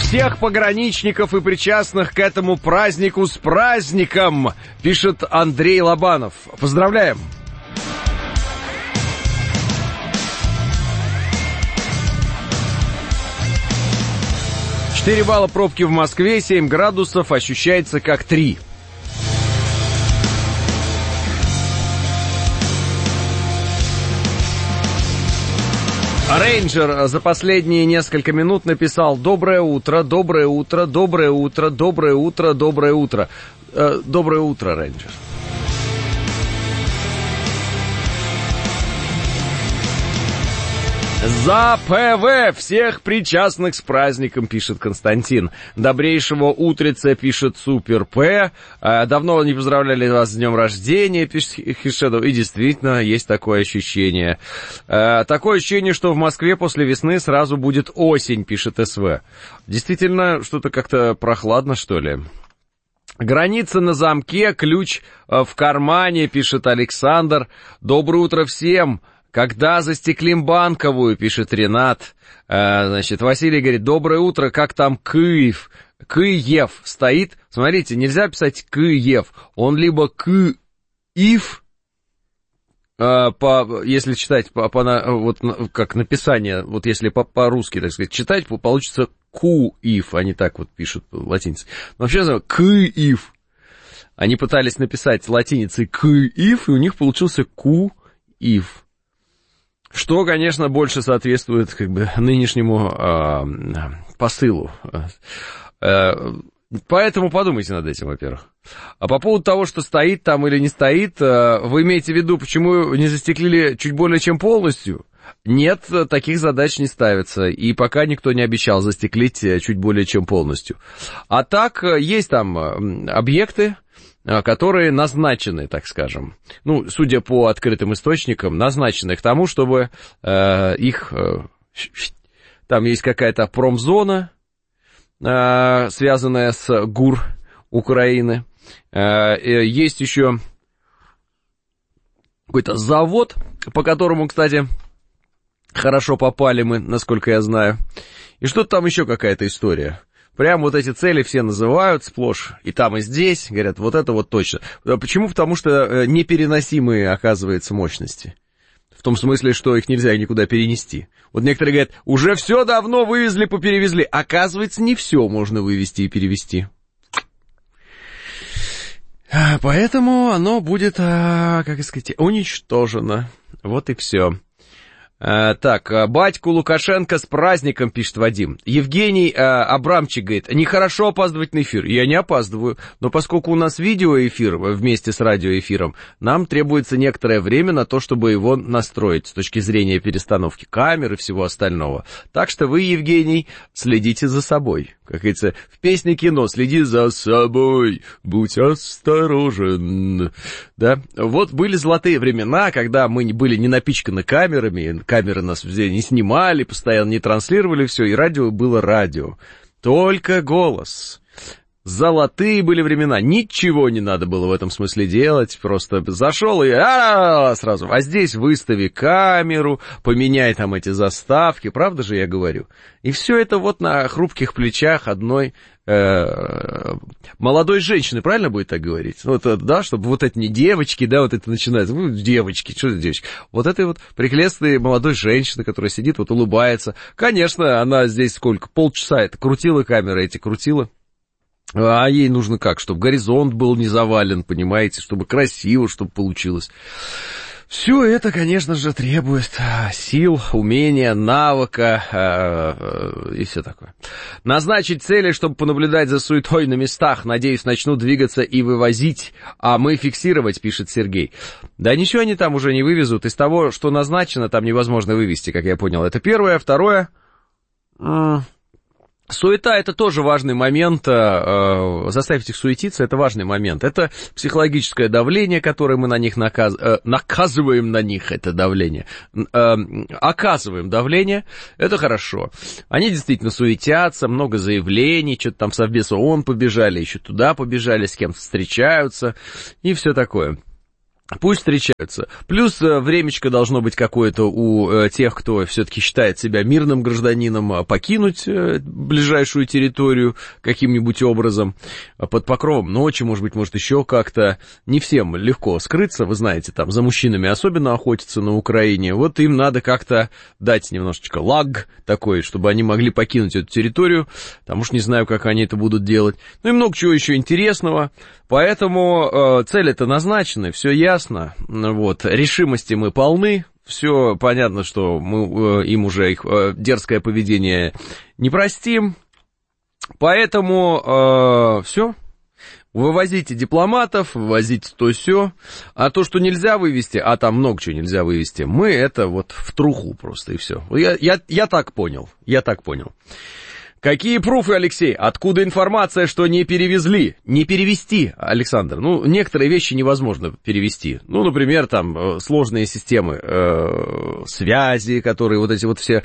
Всех пограничников и причастных к этому празднику с праздником, пишет Андрей Лобанов. Поздравляем! «4 балла пробки в Москве, 7 градусов, ощущается как 3. Рейнджер за последние несколько минут написал: «Доброе утро, доброе утро, доброе утро, доброе утро, доброе утро». Доброе утро, Рейнджер. За ПВ всех причастных с праздником, пишет Константин. Добрейшего утреца, пишет Супер П. Давно не поздравляли вас с днем рождения, пишет Хишедов. И действительно, есть такое ощущение. Такое ощущение, что в Москве после весны сразу будет осень, пишет СВ. Действительно, что-то как-то прохладно, что ли. Граница на замке, ключ в кармане, пишет Александр. Доброе утро всем. Когда застеклим Банковую, пишет Ренат. Значит, Василий говорит: доброе утро, как там Киев? Киев стоит. Смотрите, нельзя писать Киев. Он либо Киев, если читать вот как написание, вот если по-русски, так сказать, читать, получится Куив, они так вот пишут латиницей. Но вообще Киев. Они пытались написать латиницей Киев, и у них получился Куив. Что, конечно, больше соответствует как бы нынешнему посылу. Поэтому подумайте над этим, во-первых. А по поводу того, что стоит там или не стоит, вы имеете в виду, почему не застеклили чуть более чем полностью? Нет, таких задач не ставится, и пока никто не обещал застеклить чуть более чем полностью. А так, есть там объекты, которые назначены, так скажем, ну, судя по открытым источникам, назначены к тому, чтобы их... Там есть какая-то промзона, связанная с ГУР Украины. Есть еще какой-то завод, по которому, кстати, хорошо попали мы, насколько я знаю. И что-то там еще какая-то история. Прям вот эти цели все называют сплошь, и там, и здесь, говорят, вот это вот точно. Почему? Потому что непереносимые, оказывается, мощности. В том смысле, что их нельзя никуда перенести. Вот некоторые говорят, уже все давно вывезли, поперевезли. Оказывается, не все можно вывезти и перевезти. Поэтому оно будет, как сказать, уничтожено. Вот и все. Так, батьку Лукашенко с праздником, пишет Вадим. Евгений Абрамчик говорит: нехорошо опаздывать на эфир. Я не опаздываю, но поскольку у нас видеоэфир вместе с радиоэфиром, нам требуется некоторое время на то, чтобы его настроить с точки зрения перестановки камер и всего остального. Так что вы, Евгений, следите за собой. Как говорится, в песне кино: следи за собой, будь осторожен. Да, вот были золотые времена, когда мы были не напичканы камерами, камеры нас везде не снимали, постоянно не транслировали все, и радио было радио. Только голос. Золотые были времена, ничего не надо было в этом смысле делать, просто зашел и сразу. А здесь выстави камеру, поменяй там эти заставки, правда же я говорю? И все это вот на хрупких плечах одной молодой женщины, правильно будет так говорить? Вот, да, чтобы вот это не девочки, да, вот это начинается, ну, девочки, что за девочки? Вот этой вот прелестной молодой женщины, которая сидит, вот улыбается. Конечно, она здесь сколько, полчаса это крутила камеры, эти крутила. А ей нужно как? Чтобы горизонт был не завален, понимаете, чтобы красиво, чтобы получилось. Все это, конечно же, требует сил, умения, навыка и все такое. Назначить цели, чтобы понаблюдать за суетой на местах. Надеюсь, начнут двигаться и вывозить, а мы фиксировать, пишет Сергей. Да ничего они там уже не вывезут. Из того, что назначено, там невозможно вывести, как я понял. Это первое. Второе... Суета — это тоже важный момент, заставить их суетиться — это важный момент. Это психологическое давление, которое мы на них наказываем на них, это давление. Оказываем давление, это хорошо. Они действительно суетятся, много заявлений, что-то там Совбез ООН побежали, еще туда побежали, с кем-то встречаются и все такое. Пусть встречаются. Плюс времечко должно быть какое-то у тех, кто все-таки считает себя мирным гражданином, покинуть ближайшую территорию каким-нибудь образом под покровом ночи, может еще как-то. Не всем легко скрыться, вы знаете, там за мужчинами особенно охотятся на Украине. Вот им надо как-то дать немножечко лаг такой, чтобы они могли покинуть эту территорию. Там уж не знаю, как они это будут делать. Ну и много чего еще интересного. Поэтому цели-то назначены, все ясно, вот, решимости мы полны, все понятно, что мы им уже их дерзкое поведение не простим, поэтому все, вывозите дипломатов, вывозите то-сё, а то, что нельзя вывести, а там много чего нельзя вывести, мы это вот в труху просто и все. Я так понял. Какие пруфы, Алексей? Откуда информация, что не перевезли? Не перевести, Александр. Ну, некоторые вещи невозможно перевести. Ну, например, там, сложные системы связи, которые вот эти вот все...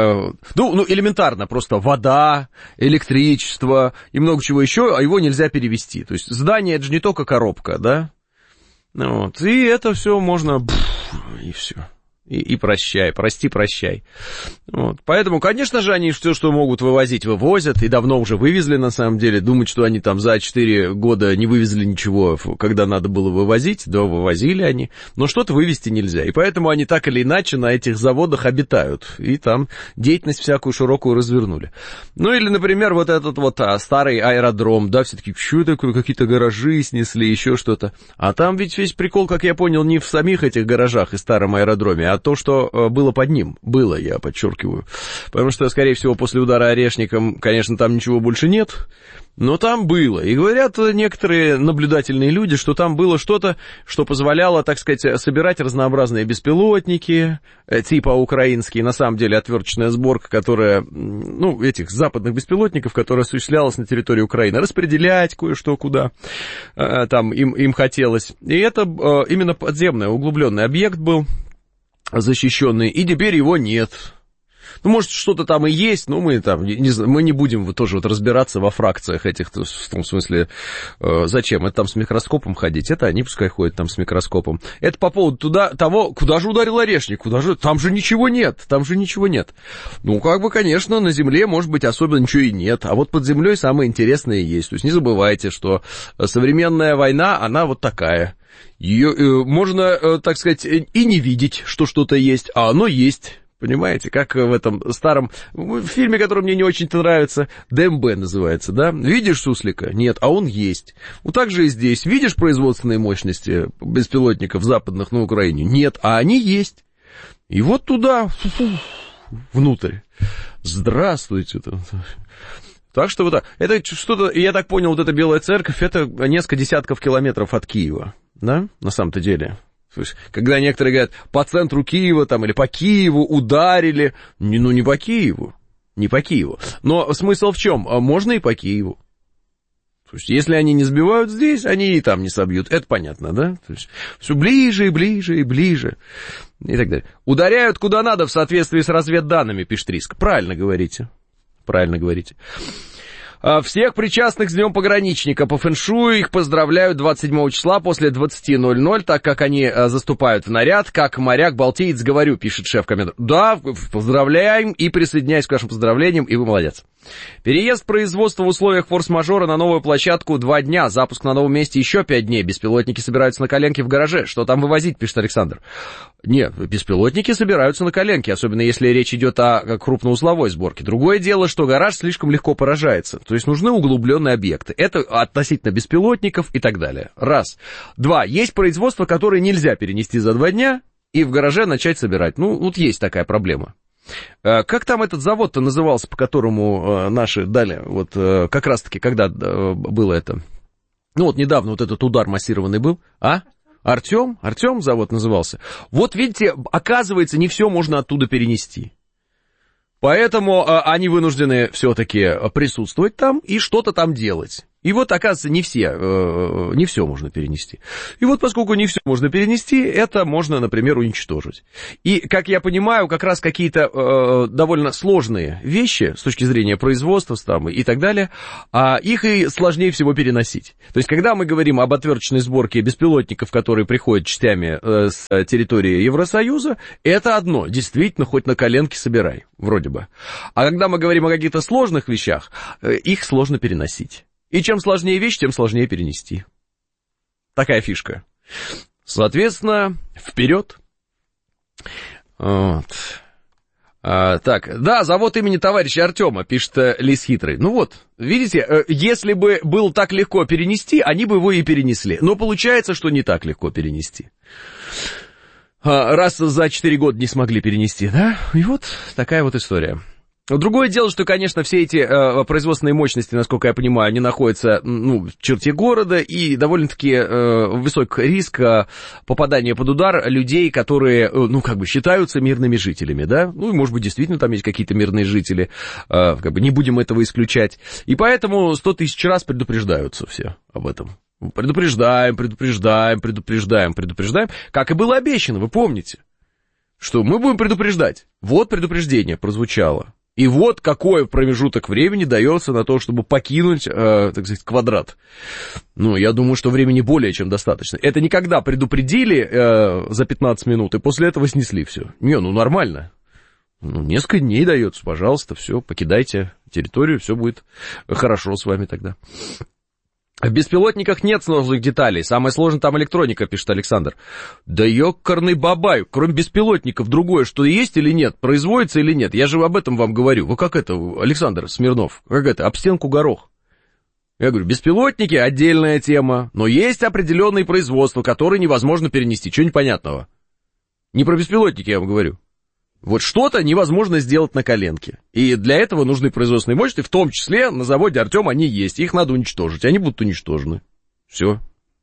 Ну, элементарно, просто вода, электричество и много чего еще, а его нельзя перевести. То есть здание — это же не только коробка, да? Вот. И это все можно... И все. И прощай, прощай. Вот. Поэтому, конечно же, они все, что могут вывозить, вывозят, и давно уже вывезли, на самом деле. Думать, что они там за 4 года не вывезли ничего, когда надо было вывозить, да, вывозили они, но что-то вывезти нельзя. И поэтому они так или иначе на этих заводах обитают, и там деятельность всякую широкую развернули. Ну, или, например, вот этот вот старый аэродром, да, все-таки, что такое, какие-то гаражи снесли, еще что-то. А там ведь весь прикол, как я понял, не в самих этих гаражах и старом аэродроме, а то, что было под ним. Было, я подчеркиваю. Потому что, скорее всего, после удара орешником, конечно, там ничего больше нет, но там было. И говорят некоторые наблюдательные люди, что там было что-то, что позволяло, так сказать, собирать разнообразные беспилотники, типа украинские, на самом деле отверточная сборка, которая, ну, этих западных беспилотников, которая осуществлялась на территории Украины, распределять кое-что куда там им хотелось. И это именно подземный, углубленный объект был, защищенный, и теперь его нет. Ну, может, что-то там и есть, но мы там мы не будем вот тоже вот разбираться во фракциях этих, в том смысле, зачем? Это там с микроскопом ходить, это они пускай ходят там с микроскопом. Это по поводу того, куда же ударил орешник, там же ничего нет. Ну, как бы, конечно, на земле, может быть, особенно ничего и нет, а вот под землей самое интересное есть. То есть не забывайте, что современная война, она вот такая. Ее можно, так сказать, и не видеть, что что-то есть, а оно есть. Понимаете, как в этом старом в фильме, который мне не очень-то нравится, ДМБ называется, да? Видишь суслика? Нет, а он есть. Вот так же и здесь. Видишь производственные мощности беспилотников западных на Украине? Нет, а они есть. И вот туда, внутрь. Здравствуйте. Так что вот так. Это что-то, я так понял, вот эта Белая Церковь, это несколько десятков километров от Киева, да, на самом-то деле. То есть, когда некоторые говорят, по центру Киева там, или по Киеву ударили, не по Киеву, не по Киеву. Но смысл в чем? Можно и по Киеву. То есть, если они не сбивают здесь, они и там не собьют. Это понятно, да? То есть, все ближе и ближе и ближе. И так далее. Ударяют куда надо в соответствии с разведданными, пишет Риск. Правильно говорите. Всех причастных с Днем пограничника по фэншую их поздравляют 27 числа после 20:00, так как они заступают в наряд, как моряк-балтиец, говорю, пишет шеф-комендантор. Да, поздравляем и присоединяюсь к вашим поздравлениям, и вы молодец. Переезд производства в условиях форс-мажора на новую площадку 2 дня, запуск на новом месте еще 5 дней, беспилотники собираются на коленке в гараже. Что там вывозить, пишет Александр. Нет, беспилотники собираются на коленке, особенно если речь идет о крупноузловой сборке. Другое дело, что гараж слишком легко поражается, то есть нужны углубленные объекты. Это относительно беспилотников и так далее. Раз. 2. Есть производство, которое нельзя перенести за 2 дня и в гараже начать собирать. Ну, вот есть такая проблема. Как там этот завод-то назывался, по которому наши дали, вот как раз-таки, когда было это? Ну, вот недавно вот этот удар массированный был, а? Артем завод назывался. Вот видите, оказывается, не все можно оттуда перенести. Поэтому они вынуждены все-таки присутствовать там и что-то там делать. И вот, оказывается, не все можно перенести. И вот поскольку не все можно перенести, это можно, например, уничтожить. И, как я понимаю, как раз какие-то довольно сложные вещи с точки зрения производства там, и так далее, их и сложнее всего переносить. То есть, когда мы говорим об отверточной сборке беспилотников, которые приходят частями с территории Евросоюза, это одно, действительно, хоть на коленке собирай, вроде бы. А когда мы говорим о каких-то сложных вещах, их сложно переносить. И чем сложнее вещь, тем сложнее перенести. Такая фишка. Соответственно, вперед. Вот. Так, да, завод имени товарища Артема, пишет Лис Хитрый. Ну вот, видите, если бы было так легко перенести, они бы его и перенесли. Но получается, что не так легко перенести. Раз за 4 года не смогли перенести, да? И вот такая вот история. Другое дело, что, конечно, все эти производственные мощности, насколько я понимаю, они находятся, в черте города, и довольно-таки высок риск попадания под удар людей, которые, считаются мирными жителями, да? Ну, и, может быть, действительно там есть какие-то мирные жители, не будем этого исключать. И поэтому 100 тысяч раз предупреждаются все об этом. Предупреждаем, как и было обещано, вы помните, что мы будем предупреждать. Вот предупреждение прозвучало. И вот какой промежуток времени дается на то, чтобы покинуть, квадрат. Я думаю, что времени более чем достаточно. Это не когда предупредили за 15 минут, и после этого снесли все. Нормально. Несколько дней дается, пожалуйста, все, покидайте территорию, все будет хорошо с вами тогда. В беспилотниках нет сложных деталей, самое сложное там электроника, пишет Александр. Да ёкарный бабай, кроме беспилотников другое, что есть или нет, производится или нет, я же об этом вам говорю. Вы как это, Александр Смирнов, как это, об стенку горох. Я говорю, беспилотники отдельная тема, но есть определенные производства, которые невозможно перенести, чего непонятного. Не про беспилотники я вам говорю. Вот что-то невозможно сделать на коленке. И для этого нужны производственные мощности, в том числе на заводе Артем они есть. Их надо уничтожить. Они будут уничтожены. Все.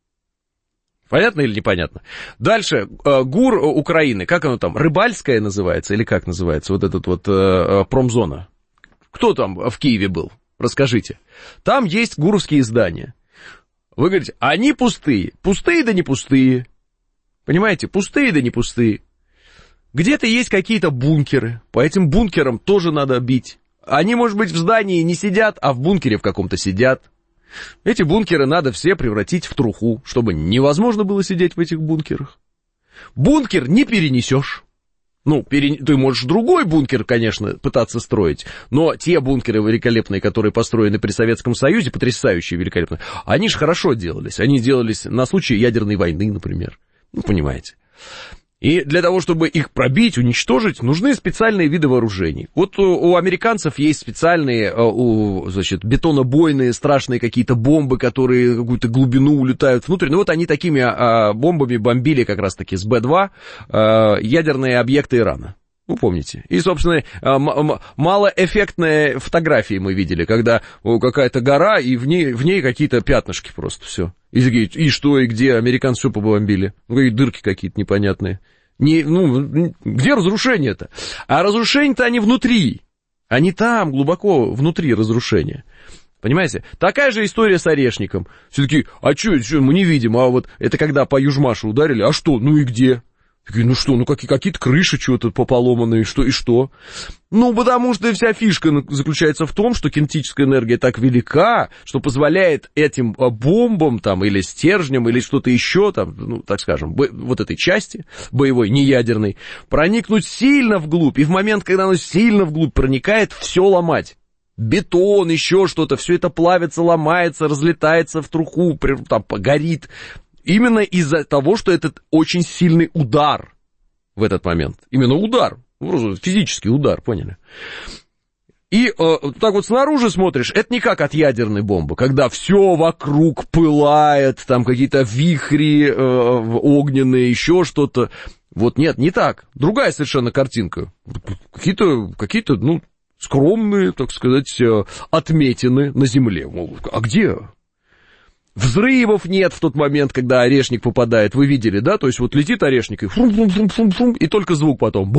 Понятно или непонятно? Дальше. ГУР Украины. Как оно там? Рыбальская называется? Или как называется? Вот этот вот промзона. Кто там в Киеве был? Расскажите. Там есть гуровские здания. Вы говорите, они пустые. Пустые да не пустые. Понимаете? Пустые да не пустые. Где-то есть какие-то бункеры, по этим бункерам тоже надо бить. Они, может быть, в здании не сидят, а в бункере в каком-то сидят. Эти бункеры надо все превратить в труху, чтобы невозможно было сидеть в этих бункерах. Бункер не перенесешь. Ты можешь другой бункер, конечно, пытаться строить, но те бункеры великолепные, которые построены при Советском Союзе, потрясающие, великолепные, они же хорошо делались. Они делались на случай ядерной войны, например. Понимаете. И для того, чтобы их пробить, уничтожить, нужны специальные виды вооружений. Вот у американцев есть специальные, бетонобойные страшные какие-то бомбы, которые какую-то глубину улетают внутрь. Вот они такими бомбами бомбили как раз-таки с Б-2 ядерные объекты Ирана. Помните. И, собственно, малоэффектные фотографии мы видели, когда какая-то гора, и в ней какие-то пятнышки просто, все. И что, и где? Американцы все побомбили. И дырки какие-то непонятные. Где разрушение-то? А разрушения-то они внутри. Они там, глубоко внутри разрушения. Понимаете? Такая же история с Орешником. Все таки, что, мы не видим, а вот это когда по Южмашу ударили, а что, и где? Такие, какие-то крыши что-то поломанные, и что? Потому что вся фишка заключается в том, что кинетическая энергия так велика, что позволяет этим бомбам, там, или стержням, или что-то еще, там, так скажем, вот этой части боевой, неядерной, проникнуть сильно вглубь, и в момент, когда оно сильно вглубь проникает, все ломать. Бетон, еще что-то, все это плавится, ломается, разлетается в труху, там, горит. Именно из-за того, что это очень сильный удар в этот момент. Именно удар, физический удар, поняли? И так вот снаружи смотришь, это не как от ядерной бомбы, когда все вокруг пылает, там какие-то вихри огненные, еще что-то. Вот нет, не так. Другая совершенно картинка. Какие-то скромные, так сказать, отметины на земле. А где? Взрывов нет в тот момент, когда орешник попадает, вы видели, да? То есть вот летит орешник, и фрум-фрум-фрум-фрум, и только звук потом.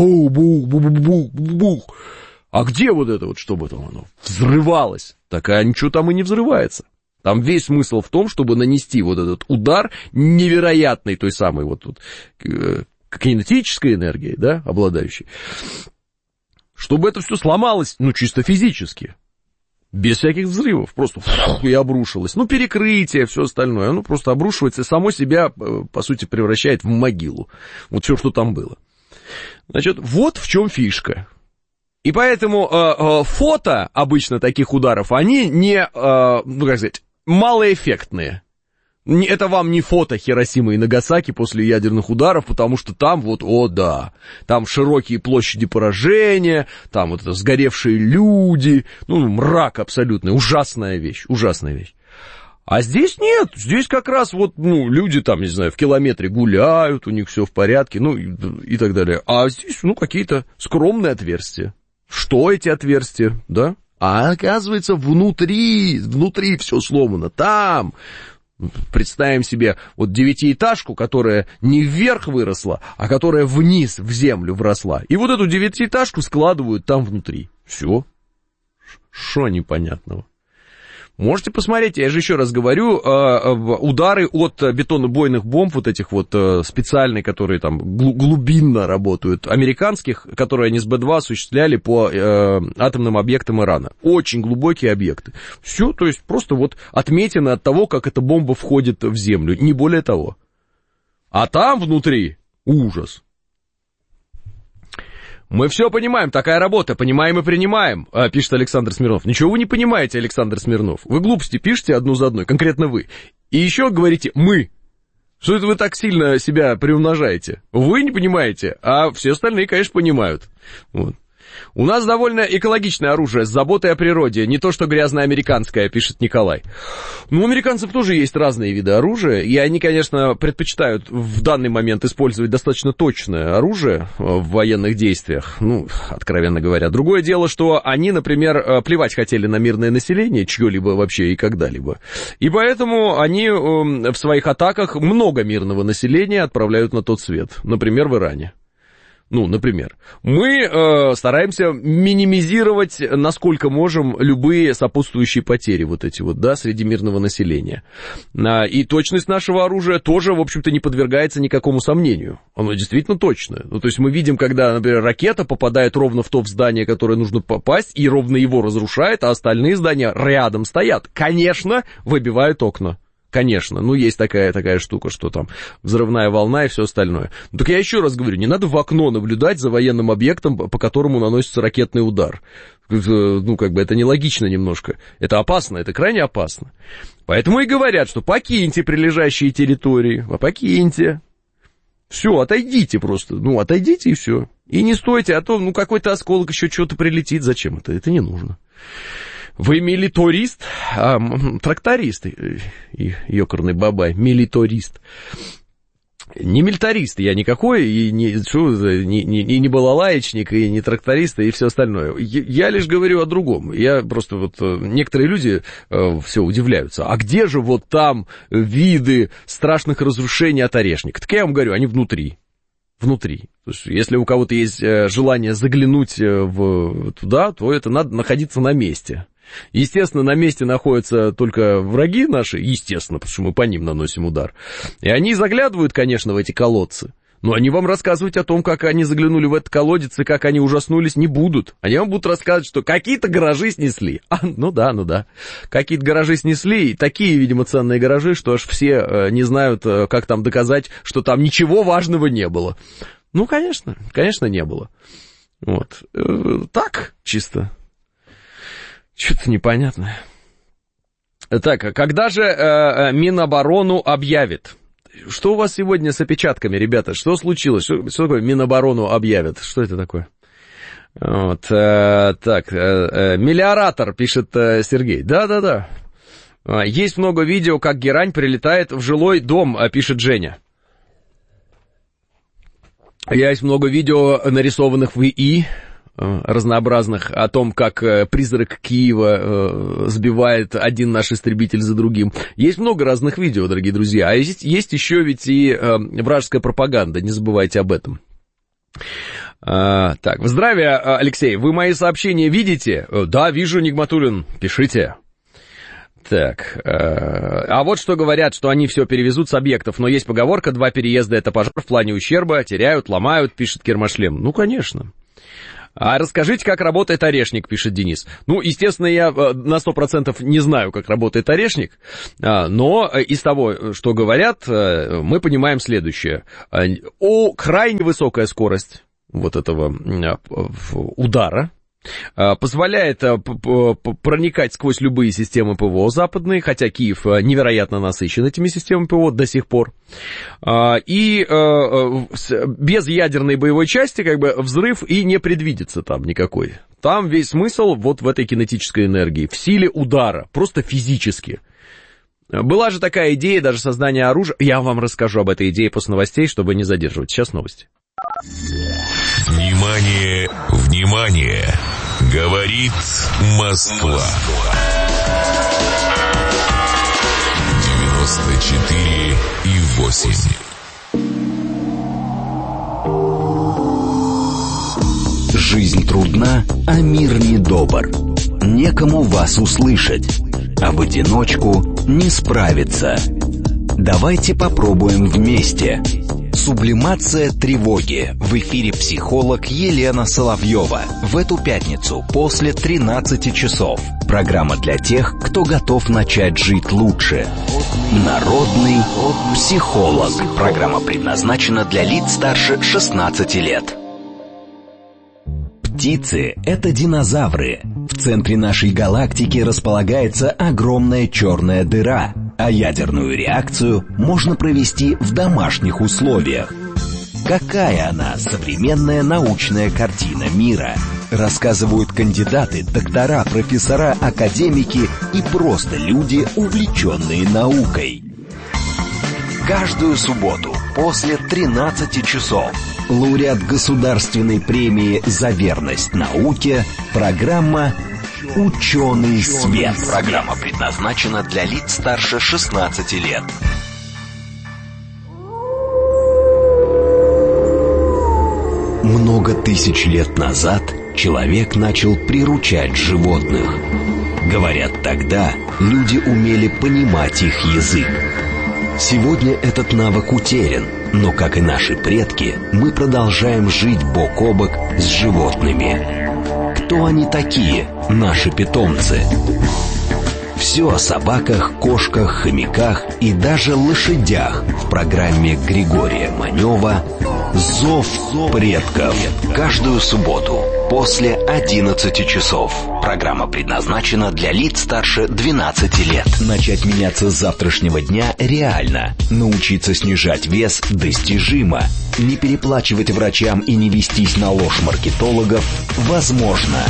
Бух-бух-бух-бух-бух. А где вот это вот, чтобы там оно взрывалось? Так, а ничего там и не взрывается. Там весь смысл в том, чтобы нанести вот этот удар невероятной той самой вот тут кинетической энергией, да, обладающей, чтобы это все сломалось, ну, чисто физически. Без всяких взрывов, просто и обрушилось. Ну, перекрытие, все остальное, оно просто обрушивается и само себя, по сути, превращает в могилу. Вот все, что там было. Значит, вот в чем фишка. И поэтому фото обычно таких ударов, они не, ну, как сказать, малоэффектные. Это вам не фото Хиросимы и Нагасаки после ядерных ударов, потому что там вот, о да, там широкие площади поражения, там вот это сгоревшие люди, ну, мрак абсолютный, ужасная вещь. А здесь нет, здесь как раз вот, ну, люди там, не знаю, в километре гуляют, у них все в порядке, ну, и так далее. А здесь, ну, какие-то скромные отверстия. Что эти отверстия, да? А оказывается, внутри все сломано, там. Представим себе вот 9-этажку, которая не вверх выросла, а которая вниз, в землю вросла. И вот эту 9-этажку складывают там внутри. Все. Что непонятного? Можете посмотреть, я же еще раз говорю, удары от бетонобойных бомб, вот этих вот специальные, которые там глубинно работают, американских, которые они с Б-2 осуществляли по атомным объектам Ирана. Очень глубокие объекты. Все, то есть просто вот отметины от того, как эта бомба входит в землю, не более того. А там внутри ужас. Мы все понимаем, такая работа, понимаем и принимаем, пишет Александр Смирнов. Ничего вы не понимаете, Александр Смирнов. Вы глупости пишете одну за одной, конкретно вы. И еще говорите «мы». Что это вы так сильно себя приумножаете? Вы не понимаете, а все остальные, конечно, понимают. Вот. У нас довольно экологичное оружие с заботой о природе, не то что грязное американское, пишет Николай. Ну, у американцев тоже есть разные виды оружия, и они, конечно, предпочитают в данный момент использовать достаточно точное оружие в военных действиях, ну, откровенно говоря. Другое дело, что они, например, плевать хотели на мирное население, чье-либо вообще и когда-либо, и поэтому они в своих атаках много мирного населения отправляют на тот свет, например, в Иране. Ну, например, мы стараемся минимизировать, насколько можем, любые сопутствующие потери вот эти вот, да, среди мирного населения. И точность нашего оружия тоже, в общем-то, не подвергается никакому сомнению. Оно действительно точное. Ну, то есть мы видим, когда, например, ракета попадает ровно в то здание, которое нужно попасть, и ровно его разрушает, а остальные здания рядом стоят. Конечно, выбивают окна. Конечно, ну есть такая штука, что там взрывная волна и все остальное. Ну, так я еще раз говорю, не надо в окно наблюдать за военным объектом, по которому наносится ракетный удар. Ну, как бы это нелогично немножко. Это опасно, это крайне опасно. Поэтому и говорят, что покиньте прилежащие территории, покиньте. Все, отойдите просто, ну, отойдите и все. И не стойте, а то, ну, какой-то осколок еще что-то прилетит, зачем это? Это не нужно. Вы милитарист? Тракторист, ёкарный бабай, милитарист. Не милитарист я никакой, и не балалаечник, и не тракторист, и все остальное. Я лишь говорю о другом. Я просто вот, некоторые люди все удивляются. А где же вот там виды страшных разрушений от орешника? Так я вам говорю, они внутри. Внутри. То есть, если у кого-то есть желание заглянуть туда, то это надо находиться на месте. Естественно, на месте находятся только враги наши, естественно, потому что мы по ним наносим удар. И они заглядывают, конечно, в эти колодцы. Но они вам рассказывать о том, как они заглянули в этот колодец и как они ужаснулись, не будут. Они вам будут рассказывать, что какие-то гаражи снесли. Ну да. Какие-то гаражи снесли, и такие, видимо, ценные гаражи, что аж все не знают, как там доказать, что там ничего важного не было. Ну, конечно, не было. Вот. Так, чисто. Что-то непонятное. Так, а когда же Миноборону объявит? Что у вас сегодня с опечатками, ребята? Что случилось? Что такое Миноборону объявят? Что это такое? Вот, так, мелиоратор, пишет Сергей. Да. Есть много видео, как герань прилетает в жилой дом, пишет Женя. Есть много видео, нарисованных в ИИ, разнообразных, о том, как призрак Киева сбивает один наш истребитель за другим. Есть много разных видео, дорогие друзья. А есть еще ведь и вражеская пропаганда, не забывайте об этом. Так, здравия, Алексей, вы мои сообщения видите? Да, вижу, Нигматуллин, пишите. Так, а вот что говорят, что они все перевезут с объектов, но есть поговорка: 2 переезда — это пожар в плане ущерба, теряют, ломают, пишет Кермашлем. Ну, конечно. А расскажите, как работает орешник, пишет Денис. Ну, естественно, я на 100% не знаю, как работает орешник, но из того, что говорят, мы понимаем следующее. Крайне высокая скорость вот этого удара позволяет проникать сквозь любые системы ПВО западные, хотя Киев невероятно насыщен этими системами ПВО до сих пор. И без ядерной боевой части как бы взрыв и не предвидится там никакой. Там весь смысл вот в этой кинетической энергии, в силе удара, просто физически. Была же такая идея даже создания оружия. Я вам расскажу об этой идее после новостей, чтобы не задерживать. Сейчас новости. Внимание, внимание! Говорит Москва. 94,8. Жизнь трудна, а мир недобр. Некому вас услышать, а в одиночку не справиться. Давайте попробуем вместе. Сублимация тревоги. В эфире психолог Елена Соловьева. В эту пятницу после 13 часов. Программа для тех, кто готов начать жить лучше. Народный психолог. Программа предназначена для лиц старше 16 лет. Птицы — это динозавры. В центре нашей галактики располагается огромная черная дыра, а ядерную реакцию можно провести в домашних условиях. Какая она, современная научная картина мира? Рассказывают кандидаты, доктора, профессора, академики и просто люди, увлеченные наукой. Каждую субботу после 13 часов лауреат Государственной премии за верность науке, программа «Ученый свет». Программа предназначена для лиц старше 16 лет. Много тысяч лет назад человек начал приручать животных. Говорят, тогда люди умели понимать их язык. Сегодня этот навык утерян, но, как и наши предки, мы продолжаем жить бок о бок с животными. Кто они такие, наши питомцы? Все о собаках, кошках, хомяках и даже лошадях в программе Григория Манева «Зов предков». Каждую субботу после 11 часов. Программа предназначена для лиц старше 12 лет. Начать меняться с завтрашнего дня реально. Научиться снижать вес достижимо. Не переплачивать врачам и не вестись на ложь маркетологов возможно.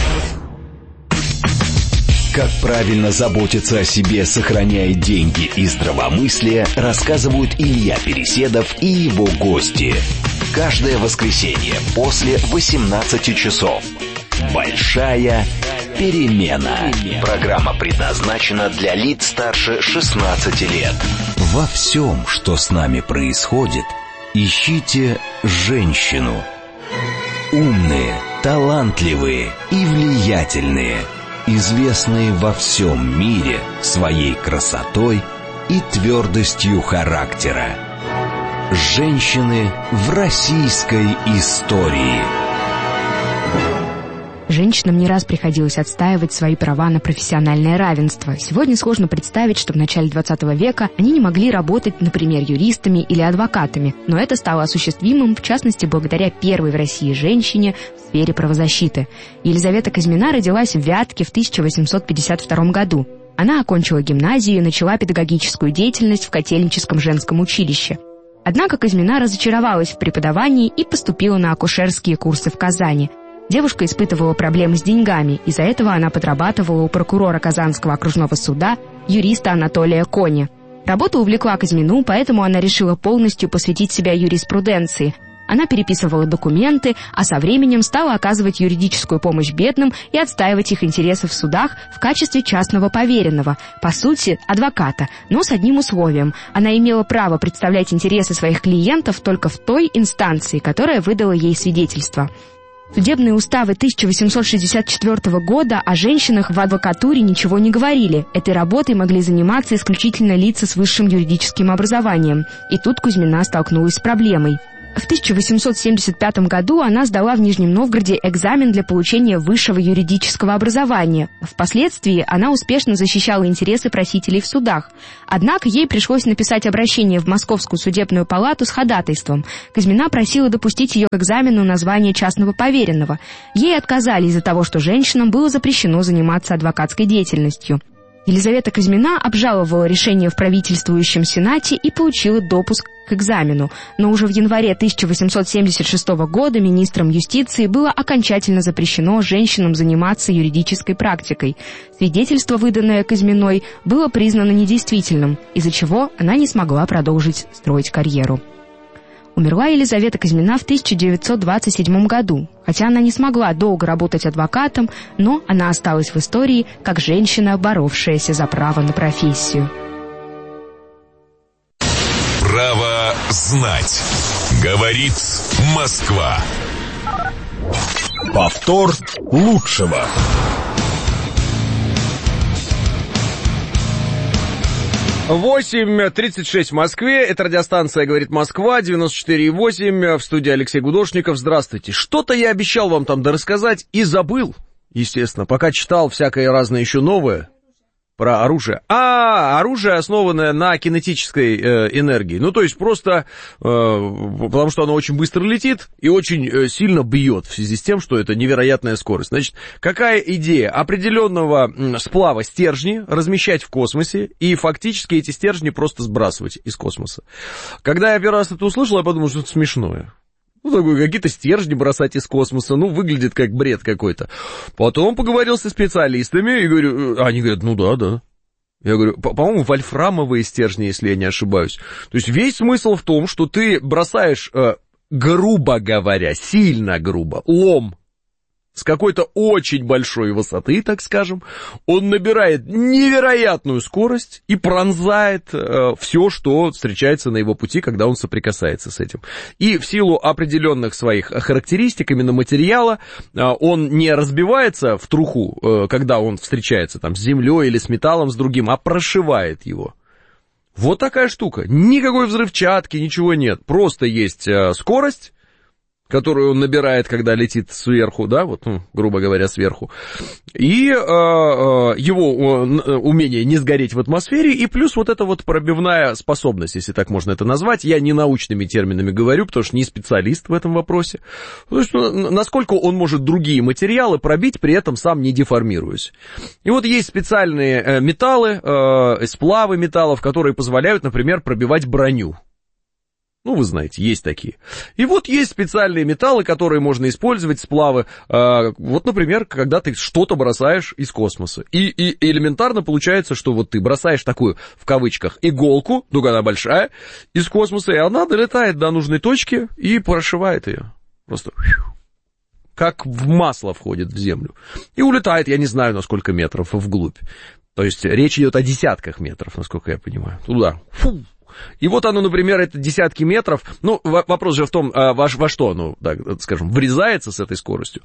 Как правильно заботиться о себе, сохраняя деньги и здравомыслие, рассказывают Илья Переседов и его гости. Каждое воскресенье после 18 часов. Большая перемена. Программа предназначена для лиц старше 16 лет. Во всем, что с нами происходит, ищите женщину. Умные, талантливые и влиятельные. Известные во всем мире своей красотой и твердостью характера. Женщины в российской истории. Женщинам не раз приходилось отстаивать свои права на профессиональное равенство. Сегодня сложно представить, что в начале 20 века они не могли работать, например, юристами или адвокатами. Но это стало осуществимым, в частности, благодаря первой в России женщине в сфере правозащиты. Елизавета Казьмина родилась в Вятке в 1852 году. Она окончила гимназию и начала педагогическую деятельность в Котельническом женском училище. Однако Казьмина разочаровалась в преподавании и поступила на акушерские курсы в Казани. Девушка испытывала проблемы с деньгами, из-за этого она подрабатывала у прокурора Казанского окружного суда, юриста Анатолия Кони. Работа увлекла Казьмину, поэтому она решила полностью посвятить себя юриспруденции. Она переписывала документы, а со временем стала оказывать юридическую помощь бедным и отстаивать их интересы в судах в качестве частного поверенного, по сути, адвоката, но с одним условием. Она имела право представлять интересы своих клиентов только в той инстанции, которая выдала ей свидетельство. Судебные уставы 1864 года о женщинах в адвокатуре ничего не говорили. Этой работой могли заниматься исключительно лица с высшим юридическим образованием. И тут Кузьмина столкнулась с проблемой. В 1875 году она сдала в Нижнем Новгороде экзамен для получения высшего юридического образования. Впоследствии она успешно защищала интересы просителей в судах. Однако ей пришлось написать обращение в Московскую судебную палату с ходатайством. Кузьмина просила допустить ее к экзамену на звание частного поверенного. Ей отказали из-за того, что женщинам было запрещено заниматься адвокатской деятельностью. Елизавета Кузьмина обжаловала решение в правительствующем Сенате и получила допуск к экзамену, но уже в январе 1876 года министром юстиции было окончательно запрещено женщинам заниматься юридической практикой. Свидетельство, выданное Кузьминой, было признано недействительным, из-за чего она не смогла продолжить строить карьеру. Умерла Елизавета Кузьмина в 1927 году. Хотя она не смогла долго работать адвокатом, но она осталась в истории как женщина, боровшаяся за право на профессию. Право знать. Говорит Москва. Повтор лучшего. 8:36 в Москве. Это радиостанция «Говорит Москва», 94,8. В студии Алексей Гудошников. Здравствуйте. Что-то я обещал вам там дорассказать и забыл, естественно, пока читал всякое разное еще новое про оружие. Оружие, основанное на кинетической энергии. Ну, то есть просто потому что оно очень быстро летит и очень сильно бьет в связи с тем, что это невероятная скорость. Значит, какая идея? Определенного сплава стержни размещать в космосе и фактически эти стержни просто сбрасывать из космоса. Когда я первый раз это услышал, я подумал, что это смешное. Ну, такое, какие-то стержни бросать из космоса, ну, выглядит как бред какой-то. Потом поговорил со специалистами, и говорю, они говорят, ну да. Я говорю, по-моему, вольфрамовые стержни, если я не ошибаюсь. То есть весь смысл в том, что ты бросаешь, грубо говоря, сильно грубо, лом с какой-то очень большой высоты, так скажем, он набирает невероятную скорость и пронзает все, что встречается на его пути, когда он соприкасается с этим. И в силу определенных своих характеристик именно материала, он не разбивается в труху, когда он встречается там с землей или с металлом, с другим, а прошивает его. Вот такая штука. Никакой взрывчатки, ничего нет. Просто есть скорость, которую он набирает, когда летит сверху, да, вот, грубо говоря, сверху, и его умение не сгореть в атмосфере, и плюс вот эта вот пробивная способность, если так можно это назвать. Я не научными терминами говорю, потому что не специалист в этом вопросе. То есть, насколько он может другие материалы пробить, при этом сам не деформируясь. И вот есть специальные металлы, сплавы металлов, которые позволяют, например, пробивать броню. Ну, вы знаете, есть такие. И вот есть специальные металлы, которые можно использовать, сплавы. Вот, например, когда ты что-то бросаешь из космоса. И элементарно получается, что вот ты бросаешь такую, в кавычках, иголку, ну, она большая, из космоса, и она долетает до нужной точки и прошивает ее. Просто как в масло входит в землю. И улетает, я не знаю, на сколько метров вглубь. То есть речь идет о десятках метров, насколько я понимаю. Туда. Фу. И вот оно, например, это десятки метров. Ну, вопрос же в том, во что оно, так скажем, врезается с этой скоростью.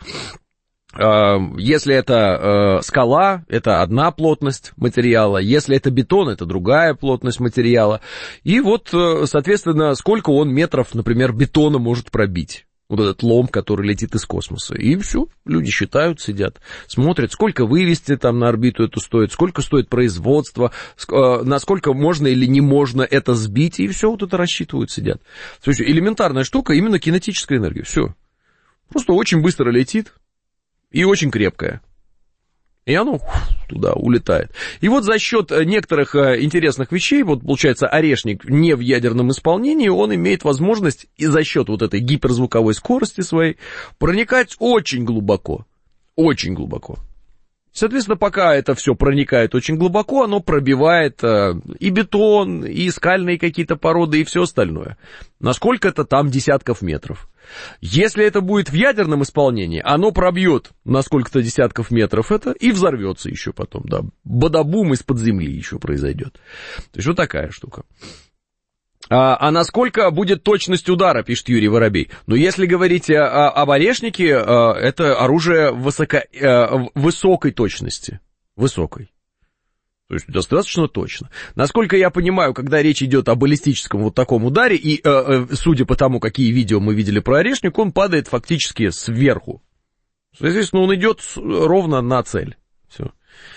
Если это скала, это одна плотность материала. Если это бетон, это другая плотность материала. И вот, соответственно, сколько он метров, например, бетона может пробить. Вот этот лом, который летит из космоса. И все, люди считают, сидят, смотрят, сколько вывести там на орбиту это стоит, сколько стоит производство, насколько можно или не можно это сбить, и все вот это рассчитывают, сидят. То есть элементарная штука, именно кинетическая энергия, все. Просто очень быстро летит и очень крепкая. И оно туда улетает. И вот за счет некоторых интересных вещей, вот получается орешник не в ядерном исполнении, он имеет возможность и за счет вот этой гиперзвуковой скорости своей проникать очень глубоко. Очень глубоко. Соответственно, пока это все проникает очень глубоко, оно пробивает и бетон, и скальные какие-то породы, и все остальное. Насколько-то там десятков метров. Если это будет в ядерном исполнении, оно пробьет на сколько-то десятков метров это и взорвется еще потом, да. Бадабум из-под земли еще произойдет. То есть вот такая штука. А насколько будет точность удара, пишет Юрий Воробей? Ну, если говорить об орешнике, это оружие высокой точности. Высокой. То есть достаточно точно. Насколько я понимаю, когда речь идет о баллистическом вот таком ударе, и судя по тому, какие видео мы видели про орешник, он падает фактически сверху. Соответственно, он идет ровно на цель. Все.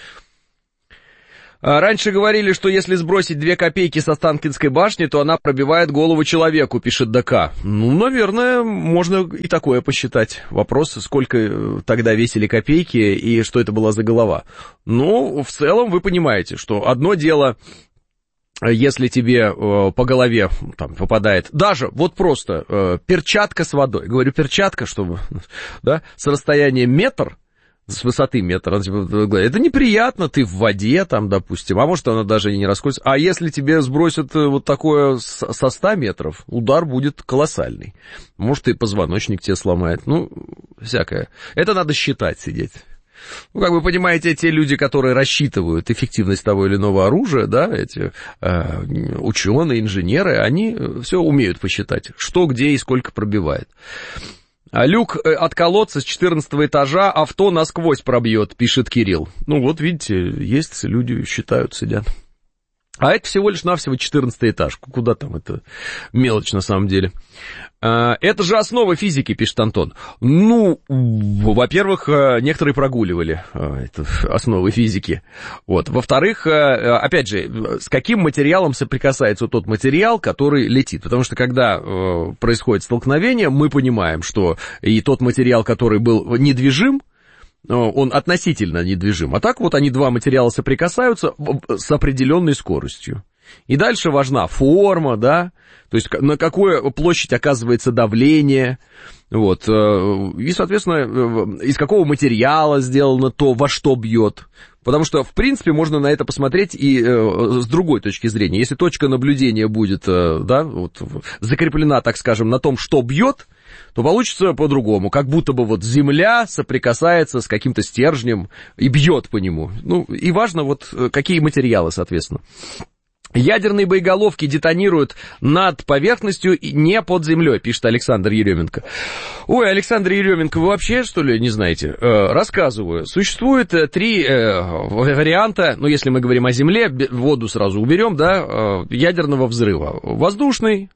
Раньше говорили, что если сбросить 2 копейки со Останкинской башни, то она пробивает голову человеку, пишет ДК. Ну, наверное, можно и такое посчитать. Вопрос, сколько тогда весили копейки и что это была за голова. Ну, в целом вы понимаете, что одно дело, если тебе по голове там попадает, даже вот просто перчатка с водой, говорю перчатка, чтобы, да, с расстояния метр, с высоты метра, это неприятно, ты в воде там, допустим, а может она даже и не расколется. А если тебе сбросят вот такое со 100 метров, удар будет колоссальный. Может и позвоночник тебе сломает, ну, всякое. Это надо считать, сидеть. Ну, как вы понимаете, те люди, которые рассчитывают эффективность того или иного оружия, да, эти ученые, инженеры, они все умеют посчитать, что, где и сколько пробивает. Люк от колодца с 14 этажа авто насквозь пробьет, пишет Кирилл. Ну вот, видите, есть люди, считают, сидят. А это всего лишь навсего 14 этаж. Куда там, это мелочь на самом деле. Это же основа физики, пишет Антон. Ну, во-первых, некоторые прогуливали основы физики. Вот. Во-вторых, опять же, с каким материалом соприкасается тот материал, который летит. Потому что когда происходит столкновение, мы понимаем, что и тот материал, который был недвижим, он относительно недвижим. А так вот они, два материала соприкасаются с определенной скоростью. И дальше важна форма, да, то есть на какую площадь оказывается давление, вот, и, соответственно, из какого материала сделано то, во что бьет. Потому что, в принципе, можно на это посмотреть и с другой точки зрения. Если точка наблюдения будет, да, вот, закреплена, так скажем, на том, что бьет, то получится по-другому, как будто бы вот земля соприкасается с каким-то стержнем и бьет по нему. Ну, и важно вот какие материалы, соответственно. Ядерные боеголовки детонируют над поверхностью, не под землей, пишет Александр Еременко. Ой, Александр Еременко, вы вообще, что ли, не знаете? Рассказываю. Существует 3 варианта, ну, если мы говорим о земле, воду сразу уберем, да, ядерного взрыва. Воздушный,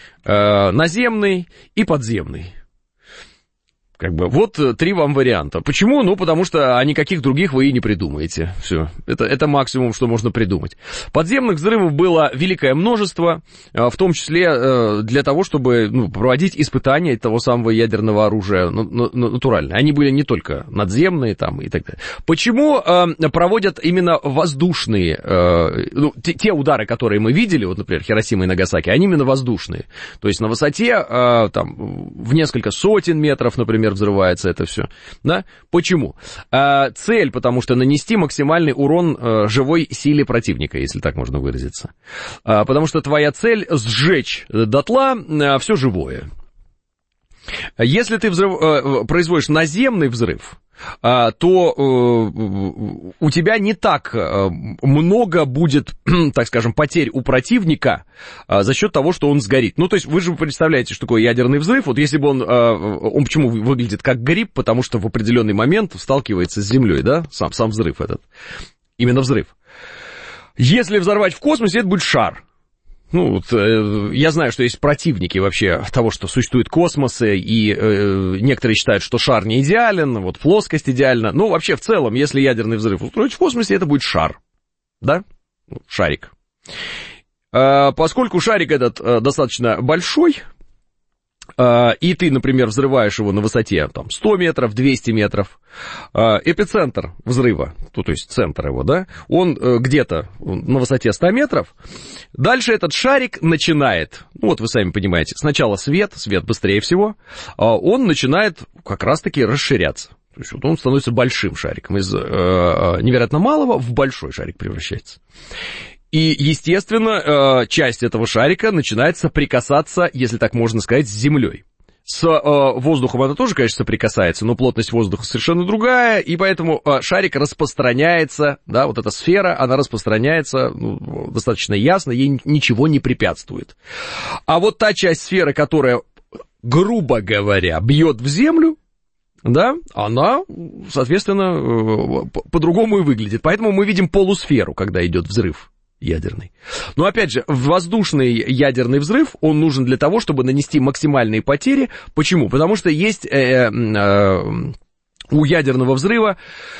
наземный и подземный. Как бы, вот 3 вам варианта. Почему? Ну, потому что никаких других вы и не придумаете. Все. Это максимум, что можно придумать. Подземных взрывов было великое множество, в том числе для того, чтобы проводить испытания того самого ядерного оружия натурально. Они были не только надземные там и так далее. Почему проводят именно воздушные, те удары, которые мы видели, вот, например, Хиросима и Нагасаки, они именно воздушные. То есть на высоте там, в несколько сотен метров, например, взрывается это все. Да? Почему? Цель, потому что нанести максимальный урон живой силе противника, если так можно выразиться. Потому что твоя цель сжечь дотла все живое. Если ты производишь наземный взрыв, то у тебя не так много будет, так скажем, потерь у противника за счет того, что он сгорит. Ну, то есть вы же представляете, что такое ядерный взрыв. Вот если бы он почему выглядит как гриб, потому что в определенный момент сталкивается с землей, да, сам взрыв этот. Именно взрыв. Если взорвать в космосе, это будет шар. Ну, вот, я знаю, что есть противники вообще того, что существует космос, и некоторые считают, что шар не идеален, вот плоскость идеальна. Ну, вообще, в целом, если ядерный взрыв устроить в космосе, это будет шар, да, шарик. Поскольку шарик этот достаточно большой, и ты, например, взрываешь его на высоте там, 100 метров, 200 метров, эпицентр взрыва, то есть центр его, да, он где-то на высоте 100 метров, дальше этот шарик начинает, ну вот вы сами понимаете, сначала свет быстрее всего, он начинает как раз-таки расширяться. То есть вот он становится большим шариком, из невероятно малого в большой шарик превращается. И, естественно, часть этого шарика начинает соприкасаться, если так можно сказать, с землей. С воздухом она тоже, конечно, соприкасается, но плотность воздуха совершенно другая, и поэтому шарик распространяется, да, вот эта сфера, она распространяется достаточно ясно, ей ничего не препятствует. А вот та часть сферы, которая, грубо говоря, бьет в землю, да, она, соответственно, по-другому и выглядит. Поэтому мы видим полусферу, когда идет взрыв ядерный. Но, опять же, воздушный ядерный взрыв, он нужен для того, чтобы нанести максимальные потери. Почему? Потому что есть у ядерного взрыва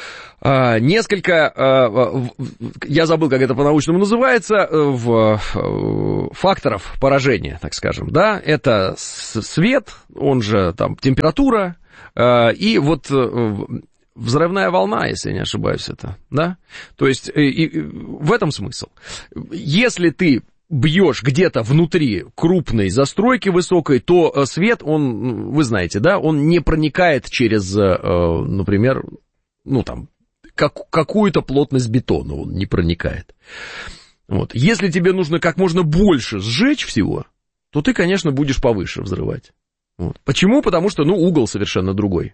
несколько, я забыл, как это по-научному называется, факторов поражения, так скажем, да, это свет, он же там температура, и вот взрывная волна, если я не ошибаюсь, это, да? То есть и в этом смысл. Если ты бьешь где-то внутри крупной застройки высокой, то свет, он, вы знаете, да, он не проникает через, например, ну там, какую-то плотность бетона, он не проникает. Вот. Если тебе нужно как можно больше сжечь всего, то ты, конечно, будешь повыше взрывать. Вот. Почему? Потому что, угол совершенно другой.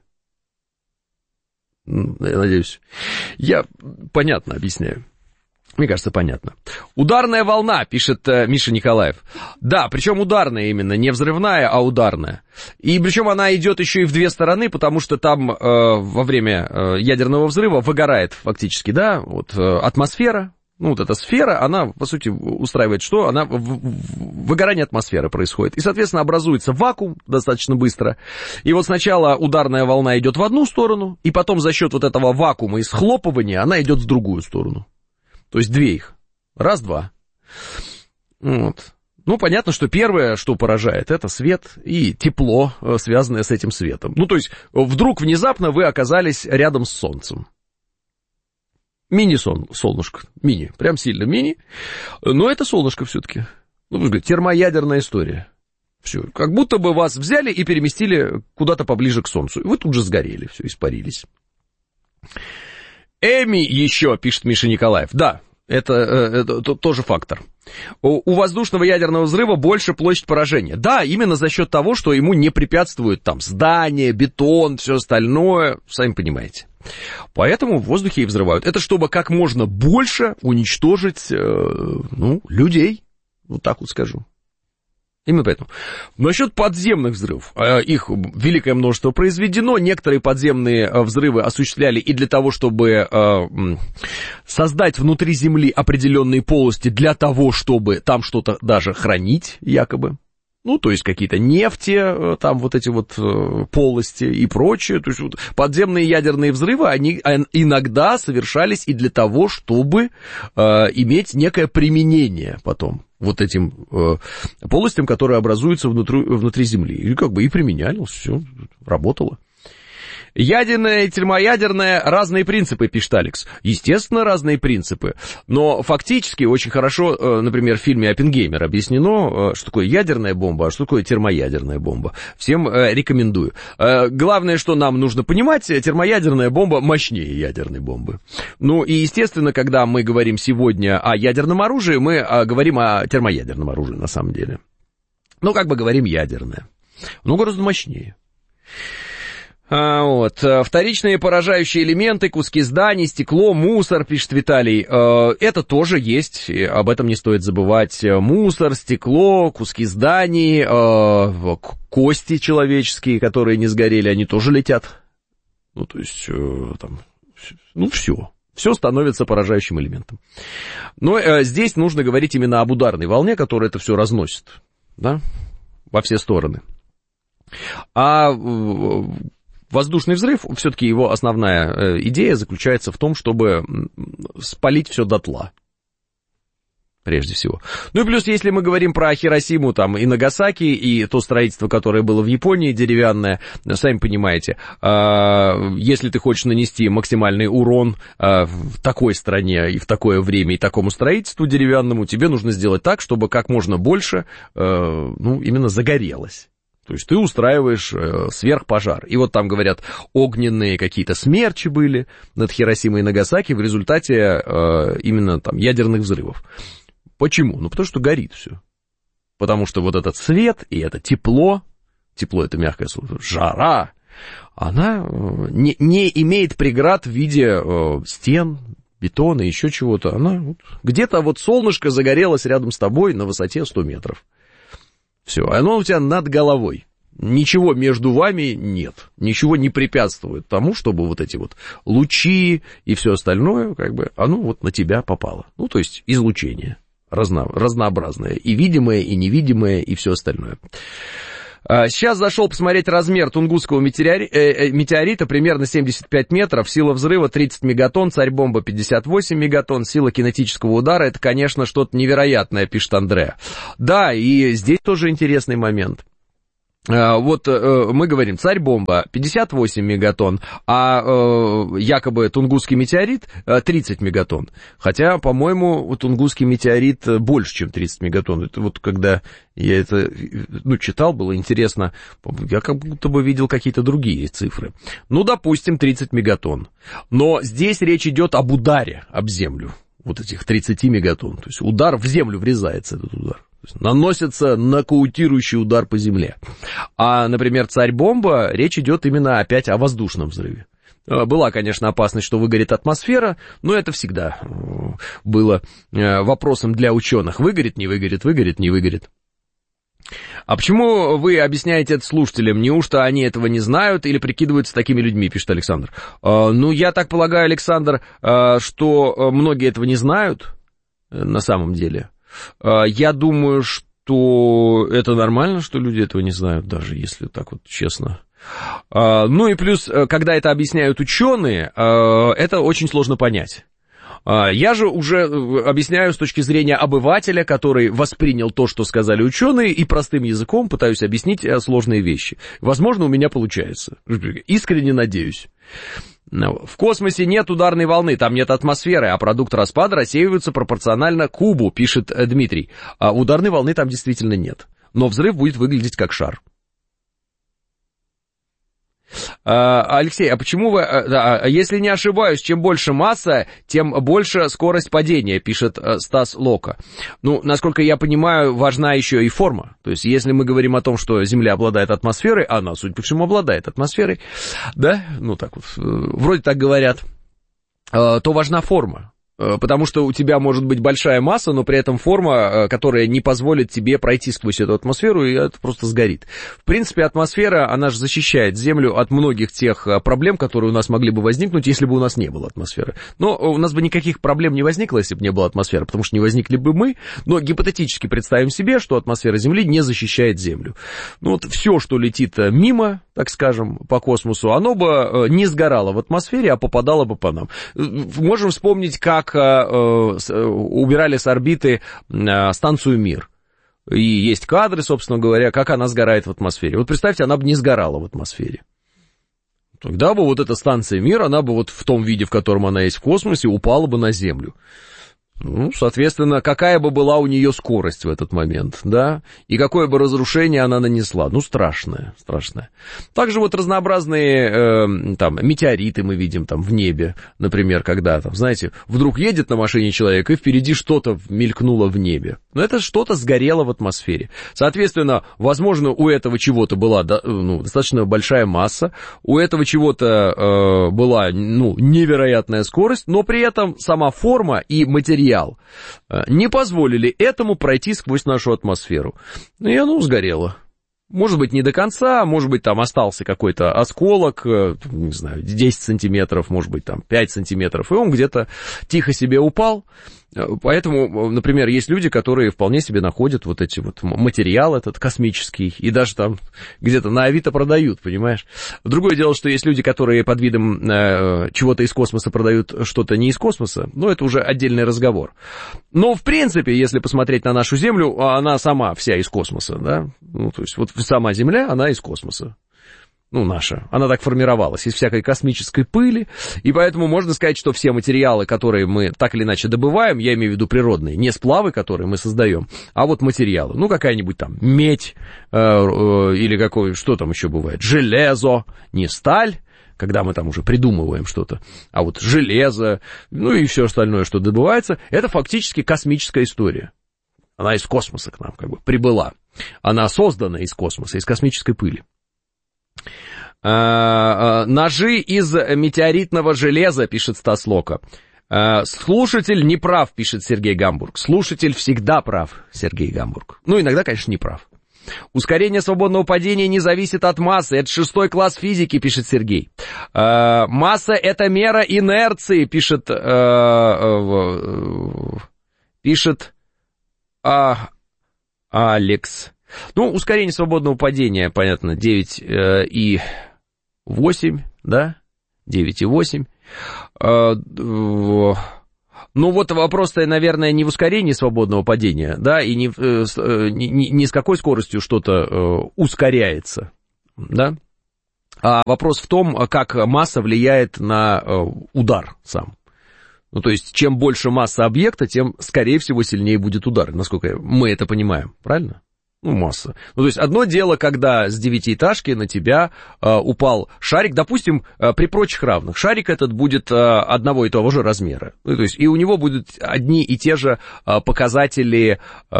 Я надеюсь, я понятно объясняю. Мне кажется, понятно. Ударная волна, пишет Миша Николаев. Да, причем ударная именно, не взрывная, а ударная. И причем она идет еще и в две стороны, потому что там во время ядерного взрыва выгорает фактически, да, вот атмосфера. Вот эта сфера, она, по сути, устраивает что? Она выгорание атмосферы происходит. И, соответственно, образуется вакуум достаточно быстро. И вот сначала ударная волна идет в одну сторону, и потом за счет вот этого вакуума и схлопывания она идет в другую сторону. То есть две их. Раз-два. Вот. Понятно, что первое, что поражает, это свет и тепло, связанное с этим светом. То есть вдруг внезапно вы оказались рядом с Солнцем. Мини-солнышко, мини, прям сильно мини, но это солнышко все-таки, термоядерная история. Все, как будто бы вас взяли и переместили куда-то поближе к Солнцу, и вы тут же сгорели, все, испарились. Эми еще, пишет Миша Николаев, да, это тоже фактор. У воздушного ядерного взрыва больше площадь поражения. Да, именно за счет того, что ему не препятствуют там здания, бетон, все остальное, сами понимаете. Поэтому в воздухе и взрывают. Это чтобы как можно больше уничтожить, людей. Вот так вот скажу. Именно поэтому. Насчет подземных взрывов. Их великое множество произведено. Некоторые подземные взрывы осуществляли и для того, чтобы создать внутри Земли определенные полости для того, чтобы там что-то даже хранить, якобы. То есть какие-то нефти, там вот эти вот полости и прочее. То есть вот подземные ядерные взрывы, они иногда совершались и для того, чтобы иметь некое применение потом вот этим полостям, которые образуются внутри Земли. И и применялось, все, работало. Ядерное и термоядерное — разные принципы, пишет Алекс. Естественно, разные принципы. Но фактически очень хорошо, например, в фильме «Оппенгеймер» объяснено, что такое ядерная бомба, а что такое термоядерная бомба. Всем рекомендую. Главное, что нам нужно понимать, термоядерная бомба мощнее ядерной бомбы. И, естественно, когда мы говорим сегодня о ядерном оружии, мы говорим о термоядерном оружии, на самом деле. Говорим ядерное. Гораздо мощнее. Вторичные поражающие элементы, куски зданий, стекло, мусор, пишет Виталий. Это тоже есть, об этом не стоит забывать. Мусор, стекло, куски зданий, кости человеческие, которые не сгорели, они тоже летят. Все. Все становится поражающим элементом. Но здесь нужно говорить именно об ударной волне, которая это все разносит, да, во все стороны. А воздушный взрыв, все-таки его основная идея заключается в том, чтобы спалить все дотла, прежде всего. И плюс, если мы говорим про Хиросиму там, и Нагасаки, и то строительство, которое было в Японии, деревянное, сами понимаете, если ты хочешь нанести максимальный урон в такой стране и в такое время, и такому строительству деревянному, тебе нужно сделать так, чтобы как можно больше, именно загорелось. То есть ты устраиваешь сверхпожар. И вот там, говорят, огненные какие-то смерчи были над Хиросимой и Нагасаки в результате именно там ядерных взрывов. Почему? Потому что горит все. Потому что вот этот свет и это тепло, тепло это мягкое слово, жара, она не имеет преград в виде стен, бетона, еще чего-то. Она вот, где-то вот солнышко загорелось рядом с тобой на высоте 100 метров. Все, оно у тебя над головой. Ничего между вами нет, ничего не препятствует тому, чтобы вот эти вот лучи и все остальное, как бы, оно вот на тебя попало. Ну, то есть излучение разнообразное, и видимое, и невидимое, и все остальное. Сейчас зашел посмотреть размер Тунгусского метеорита, примерно 75 метров, сила взрыва 30 мегатонн, царь-бомба 58 мегатонн, сила кинетического удара, это, конечно, что-то невероятное, пишет Андреа. Да, и здесь тоже интересный момент. Вот мы говорим, царь-бомба 58 мегатонн, а якобы Тунгусский метеорит 30 мегатонн. Хотя, по-моему, Тунгусский метеорит больше, чем 30 мегатонн. Это вот когда я это читал, было интересно, я как будто бы видел какие-то другие цифры. Ну, допустим, 30 мегатонн. Но здесь речь идет об ударе об землю, вот этих 30 мегатонн. То есть удар в землю врезается, этот удар. Наносится нокаутирующий удар по земле. А, например, царь-бомба, речь идет именно опять о воздушном взрыве. Была, конечно, опасность, что выгорит атмосфера, но это всегда было вопросом для ученых. Выгорит, не выгорит, выгорит, не выгорит. А почему вы объясняете это слушателям? Неужто они этого не знают или прикидываются такими людьми, пишет Александр. Ну, я так полагаю, Александр, что многие этого не знают на самом деле. Я думаю, что это нормально, что люди этого не знают, даже если так вот честно. Ну и плюс, когда это объясняют ученые, это очень сложно понять. Я же уже объясняю с точки зрения обывателя, который воспринял то, что сказали ученые, и простым языком пытаюсь объяснить сложные вещи. Возможно, у меня получается. Искренне надеюсь. В космосе нет ударной волны, там нет атмосферы, а продукты распада рассеиваются пропорционально кубу, пишет Дмитрий. А ударной волны там действительно нет. Но взрыв будет выглядеть как шар. Алексей, а почему вы... если не ошибаюсь, чем больше масса, тем больше скорость падения, пишет Стас Лока. Ну, насколько я понимаю, важна еще и форма. То есть, если мы говорим о том, что Земля обладает атмосферой, она, судя по всему, обладает атмосферой, да, ну так вот, вроде так говорят, то важна форма. Потому что у тебя может быть большая масса, но при этом форма, которая не позволит тебе пройти сквозь эту атмосферу, и это просто сгорит. В принципе, атмосфера, она же защищает Землю от многих тех проблем, которые у нас могли бы возникнуть, если бы у нас не было атмосферы. Но у нас бы никаких проблем не возникло, если бы не было атмосферы, потому что не возникли бы мы. Но гипотетически представим себе, что атмосфера Земли не защищает Землю. Ну вот все, что летит мимо, так скажем, по космосу, оно бы не сгорало в атмосфере, а попадало бы по нам. Можем вспомнить, как убирали с орбиты станцию «Мир». И есть кадры, собственно говоря, как она сгорает в атмосфере. Вот представьте, она бы не сгорала в атмосфере. Тогда бы вот эта станция «Мир», она бы вот в том виде, в котором она есть в космосе, упала бы на Землю. Ну, соответственно, какая бы была у нее скорость в этот момент, да, и какое бы разрушение она нанесла, ну, страшное. Также вот разнообразные, там, метеориты мы видим там в небе, например, когда, там, знаете, вдруг едет на машине человек, и впереди что-то мелькнуло в небе, но это что-то сгорело в атмосфере. Соответственно, возможно, у этого чего-то была, достаточно большая масса, у этого чего-то была, невероятная скорость, но при этом сама форма и материал не позволили этому пройти сквозь нашу атмосферу. И оно сгорело. Может быть, не до конца, может быть, там остался какой-то осколок, не знаю, 10 сантиметров, может быть, там 5 сантиметров, и он где-то тихо себе упал. Поэтому, например, есть люди, которые вполне себе находят вот эти вот материал этот космический, и даже там где-то на Авито продают, понимаешь? Другое дело, что есть люди, которые под видом чего-то из космоса продают что-то не из космоса, но это уже отдельный разговор. Но, в принципе, если посмотреть на нашу Землю, она сама вся из космоса, да? Ну, то есть вот сама Земля, она из космоса. Наша. Она так формировалась из всякой космической пыли, и поэтому можно сказать, что все материалы, которые мы так или иначе добываем, я имею в виду природные, не сплавы, которые мы создаем, а вот материалы. Какая-нибудь там медь, или что там еще бывает, железо, не сталь, когда мы там уже придумываем что-то, а вот железо, и все остальное, что добывается, это фактически космическая история. Она из космоса к нам как бы прибыла. Она создана из космоса, из космической пыли. Ножи из метеоритного железа, пишет Стас Лока. Слушатель не прав, пишет Сергей Гамбург. Слушатель всегда прав, Сергей Гамбург. Ну, иногда, конечно, не прав. Ускорение свободного падения не зависит от массы. Это 6 класс физики, пишет Сергей. Масса — это мера инерции, пишет Алекс. Ну, ускорение свободного падения, понятно, 9,8, да? 9,8. Ну, вот вопрос-то, наверное, не в ускорении свободного падения, да, и не с какой скоростью что-то ускоряется, да, а вопрос в том, как масса влияет на удар сам. Ну, то есть, чем больше масса объекта, тем, скорее всего, сильнее будет удар, насколько мы это понимаем, правильно? Ну, масса. Ну, то есть, одно дело, когда с 9-этажки на тебя упал шарик, допустим, при прочих равных. Шарик этот будет одного и того же размера. Ну, то есть, и у него будут одни и те же показатели,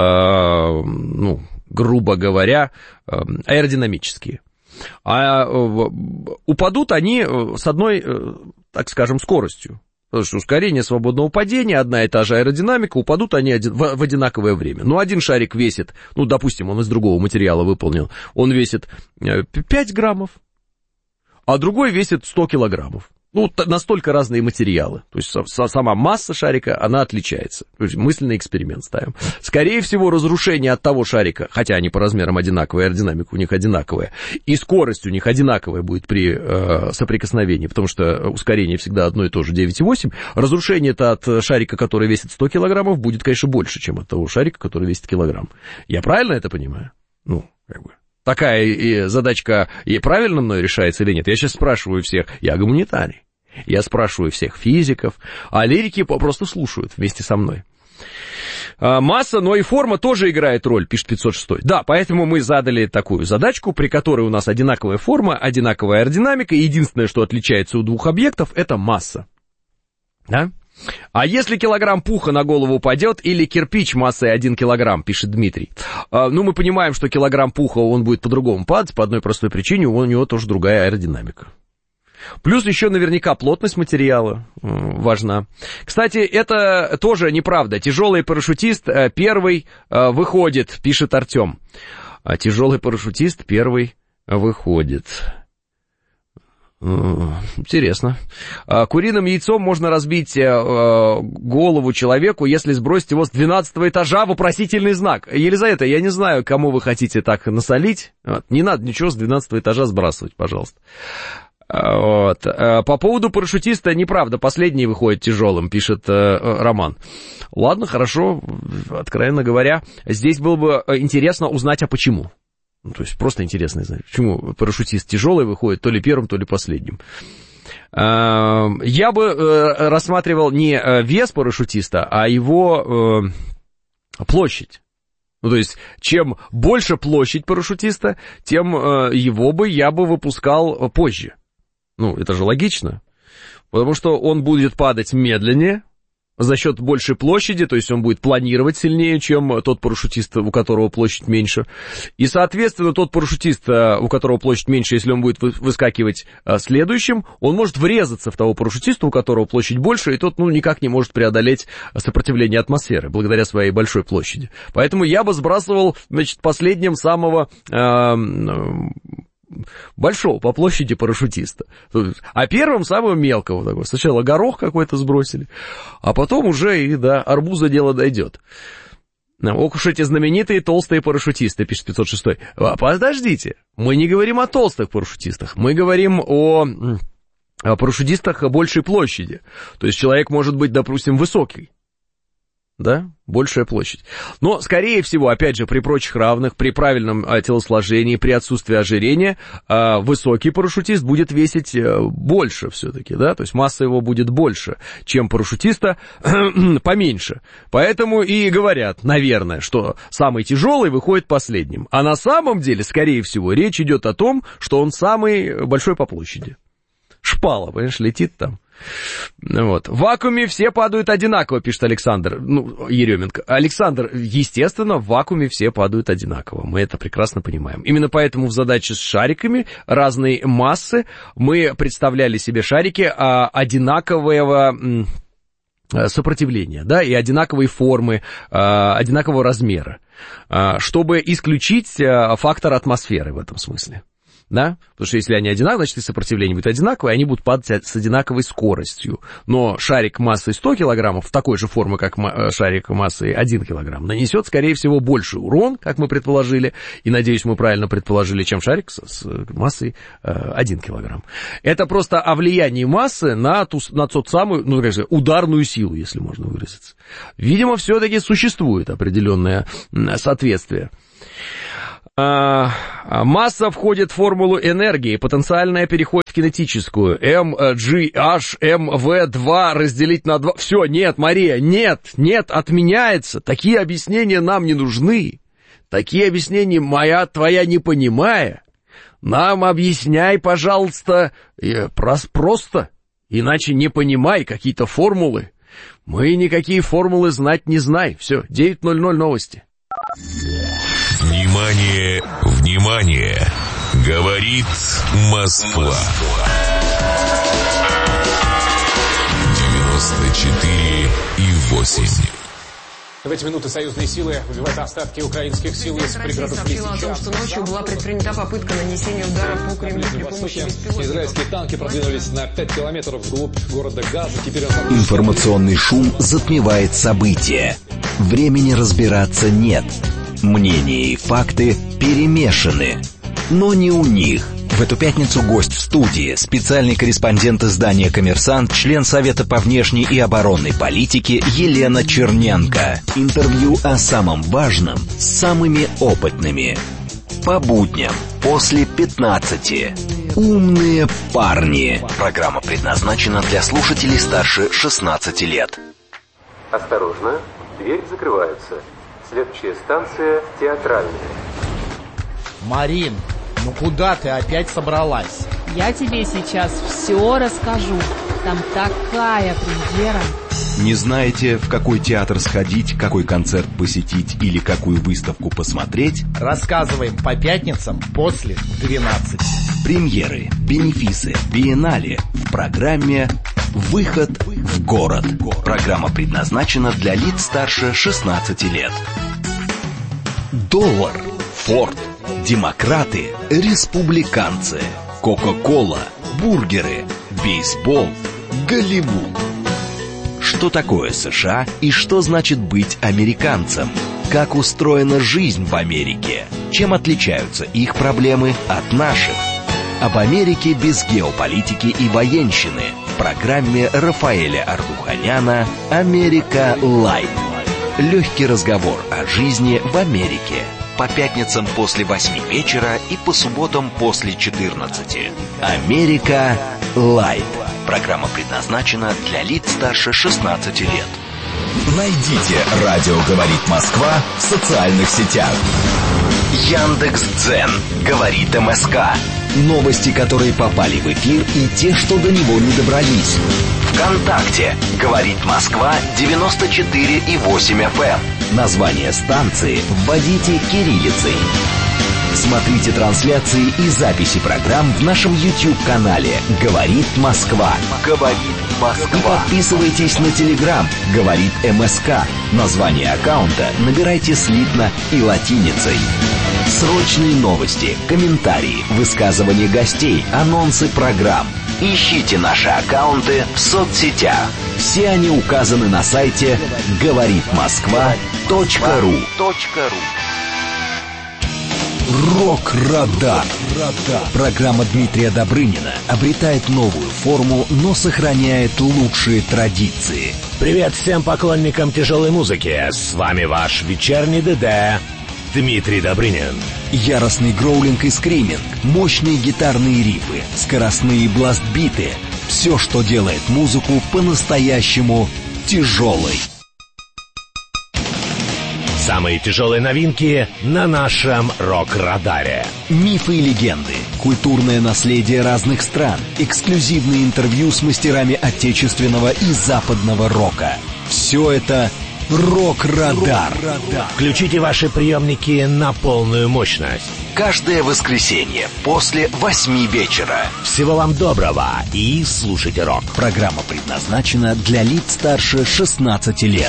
ну, грубо говоря, аэродинамические. А упадут они с одной, так скажем, скоростью. Потому что ускорение свободного падения, одна и та же аэродинамика, упадут они в одинаковое время. Ну, один шарик весит, ну, допустим, он из другого материала выполнен, он весит 5 граммов, а другой весит 100 килограммов. Ну, настолько разные материалы. То есть, сама масса шарика, она отличается. То есть, мысленный эксперимент ставим. Скорее всего, разрушение от того шарика, хотя они по размерам одинаковые, аэродинамика у них одинаковая, и скорость у них одинаковая будет при соприкосновении, потому что ускорение всегда одно и то же, 9,8. Разрушение-то от шарика, который весит 100 килограммов, будет, конечно, больше, чем от того шарика, который весит килограмм. Я правильно это понимаю? Ну, как бы. Такая и задачка и правильно мной решается или нет? Я сейчас спрашиваю всех, я гуманитарий. Я спрашиваю всех физиков, а лирики просто слушают вместе со мной. Масса, но и форма тоже играет роль, пишет 506. Да, поэтому мы задали такую задачку, при которой у нас одинаковая форма, одинаковая аэродинамика, и единственное, что отличается у двух объектов, это масса. Да? А если килограмм пуха на голову упадет или кирпич массой 1 килограмм, пишет Дмитрий. Ну, мы понимаем, что килограмм пуха, он будет по-другому падать, по одной простой причине, у него тоже другая аэродинамика. Плюс еще наверняка плотность материала важна. Кстати, это тоже неправда. Тяжелый парашютист первый выходит, пишет Артем. Тяжелый парашютист первый выходит. Интересно. Куриным яйцом можно разбить голову человеку, если сбросить его с 12-го этажа, вопросительный знак. Елизавета, я не знаю, кому вы хотите так насолить. Не надо ничего с 12-го этажа сбрасывать, пожалуйста. Вот. По поводу парашютиста, неправда, последний выходит тяжелым, пишет Роман. Ладно, хорошо, откровенно говоря, здесь было бы интересно узнать, а почему. Ну, то есть просто интересно знать, почему парашютист тяжелый выходит то ли первым, то ли последним. Я бы рассматривал не вес парашютиста, а его площадь. Ну, то есть, чем больше площадь парашютиста, тем его бы я бы выпускал позже. Ну, это же логично, потому что он будет падать медленнее за счет большей площади, то есть он будет планировать сильнее, чем тот парашютист, у которого площадь меньше. И, соответственно, тот парашютист, у которого площадь меньше, если он будет выскакивать следующим, он может врезаться в того парашютиста, у которого площадь больше, и тот, ну, никак не может преодолеть сопротивление атмосферы, благодаря своей большой площади. Поэтому я бы сбрасывал, значит, последним самого большого по площади парашютиста. А первым самого мелкого такого. Сначала горох какой-то сбросили, а потом уже и до арбуза дело дойдет. Ох уж эти знаменитые толстые парашютисты, пишет 506. Подождите, мы не говорим о толстых парашютистах, мы говорим о парашютистах большей площади. То есть человек может быть, допустим, высокий. Да, большая площадь. Но, скорее всего, опять же, при прочих равных, при правильном телосложении, при отсутствии ожирения, высокий парашютист будет весить больше все-таки, да, то есть масса его будет больше, чем парашютиста поменьше. Поэтому и говорят, наверное, что самый тяжелый выходит последним. А на самом деле, скорее всего, речь идет о том, что он самый большой по площади. Шпала, понимаешь, летит там. Вот. В вакууме все падают одинаково, пишет Александр. Еременко. Александр, естественно, в вакууме все падают одинаково. Мы это прекрасно понимаем. Именно поэтому в задаче с шариками разной массы мы представляли себе шарики одинакового сопротивления, да, и одинаковой формы, одинакового размера, чтобы исключить фактор атмосферы в этом смысле. Да? Потому что если они одинаковые, значит и сопротивление будет одинаковое, они будут падать с одинаковой скоростью. Но шарик массой 100 килограммов, такой же формы, как шарик массой 1 килограмм, нанесет, скорее всего, больший урон, как мы предположили, и, надеюсь, мы правильно предположили, чем шарик с массой 1 килограмм. Это просто о влиянии массы на ту самую, ударную силу, если можно выразиться. Видимо, все-таки существует определенное соответствие. Масса входит в формулу энергии, потенциальная переходит в кинетическую. mgh mv2 разделить на 2. Все, нет, Мария, нет, отменяется. Такие объяснения нам не нужны. Такие объяснения твоя не понимая. Нам объясняй, пожалуйста, просто. Иначе не понимай какие-то формулы. Мы никакие формулы знать не знаем. Все, 9:00 новости. Внимание, внимание! Говорит Москва. 94,8. В эти минуты союзные силы выбивают остатки украинских сил из пригородов Лисичанска. Сообщила о том, что ночью была предпринята попытка нанесения удара по Кремлю при помощи беспилотников. Израильские танки продвинулись на 5 километров вглубь города Газа. Информационный шум затмевает события. Времени разбираться нет. Мнения и факты перемешаны. Но не у них. В эту пятницу гость в студии, специальный корреспондент издания «Коммерсант», член Совета по внешней и оборонной политике Елена Черненко. Интервью о самом важном с самыми опытными. По будням после 15. Умные парни. Программа предназначена для слушателей старше 16 лет. Осторожно, дверь закрывается. Следующая станция Театральная. Марин, ну куда ты опять собралась? Я тебе сейчас все расскажу. Там такая премьера. Не знаете, в какой театр сходить, какой концерт посетить или какую выставку посмотреть? Рассказываем по пятницам после 12. Премьеры, бенефисы, биеннале в программе «Выход в город». Программа предназначена для лиц старше 16 лет. Доллар, Форд, демократы, республиканцы, Кока-кола, бургеры, бейсбол, Голливуд. Что такое США и что значит быть американцем? Как устроена жизнь в Америке? Чем отличаются их проблемы от наших? Об Америке без геополитики и военщины в программе Рафаэля Ардуханяна «Америка Лайв». Легкий разговор о жизни в Америке. По пятницам после 8 вечера и по субботам после 14. «Америка Лайв». Программа предназначена для лиц старше 16 лет. Найдите «Радио говорит Москва» в социальных сетях. Яндекс.Дзен. Говорит МСК. Новости, которые попали в эфир, и те, что до него не добрались. ВКонтакте. Говорит Москва 94,8 FM. Название станции вводите кириллицей. Смотрите трансляции и записи программ в нашем YouTube-канале «Говорит Москва». «Говорит Москва». И подписывайтесь на Telegram «Говорит МСК». Название аккаунта набирайте слитно и латиницей. Срочные новости, комментарии, высказывания гостей, анонсы программ. Ищите наши аккаунты в соцсетях. Все они указаны на сайте говоритмосква.ру. Рок-радар. Программа Дмитрия Добрынина обретает новую форму, но сохраняет лучшие традиции. Привет всем поклонникам тяжелой музыки. С вами ваш вечерний ДД Дмитрий Добрынин. Яростный гроулинг и скриминг, мощные гитарные рифы, скоростные бластбиты. Все, что делает музыку по-настоящему тяжелой. Самые тяжелые новинки на нашем рок-радаре. Мифы и легенды, культурное наследие разных стран, эксклюзивные интервью с мастерами отечественного и западного рока. Все это «Рок-радар». Включите ваши приемники на полную мощность. Каждое воскресенье после 8 вечера. Всего вам доброго и слушайте рок. Программа предназначена для лиц старше 16 лет.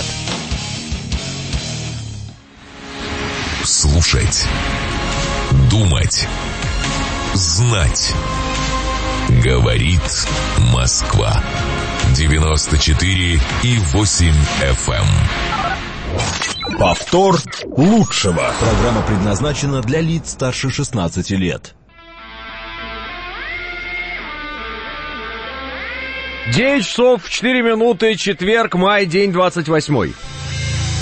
Слушать, думать, знать. Говорит Москва. 94,8 FM. Повтор лучшего. Программа предназначена для лиц старше 16 лет. 9 часов 4 минуты, четверг, май, день 28.